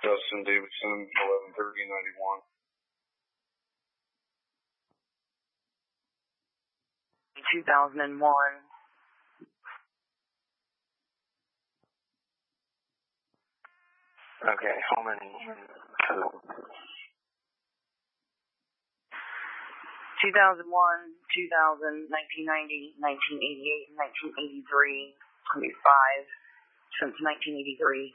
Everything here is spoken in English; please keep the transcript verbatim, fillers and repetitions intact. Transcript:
Dustin Davidson, eleven thirty ninety-one. two thousand one. Okay, how many? two thousand one, two thousand, nineteen ninety, nineteen eighty-eight, nineteen eighty-three, twenty-five, since nineteen eighty-three.